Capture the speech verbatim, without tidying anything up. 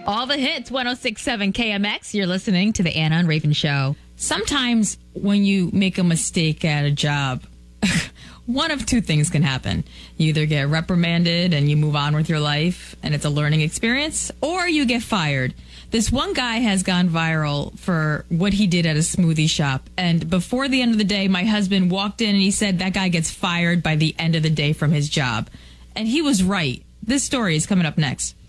All the hits, one oh six point seven K M X. You're listening to the Anna and Raven Show. Sometimes when you make a mistake at a job, one of two things can happen. You either get reprimanded and you move on with your life and it's a learning experience, or you get fired. This one guy has gone viral for what he did at a smoothie shop. And before the end of the day, my husband walked in and he said that guy gets fired by the end of the day from his job. And he was right. This story is coming up next.